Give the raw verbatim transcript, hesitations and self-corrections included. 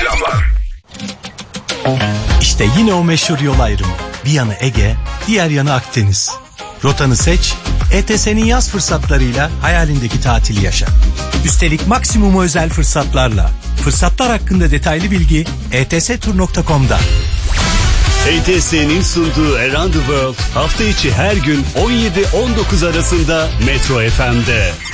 Reklamlar. İşte yine o meşhur yol ayrımı. Bir yanı Ege, diğer yanı Akdeniz. Rotanı seç, E T S'nin yaz fırsatlarıyla hayalindeki tatili yaşa. Üstelik maksimum özel fırsatlarla. Fırsatlar hakkında detaylı bilgi e t s tur nokta com'da. E T S'nin sunduğu Around the World hafta içi her gün on yedi on dokuz arasında Metro F M'de.